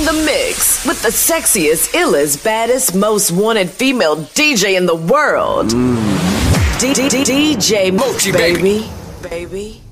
the mix with the sexiest, illest, baddest, most wanted female DJ in the world. DJ Mochi, baby.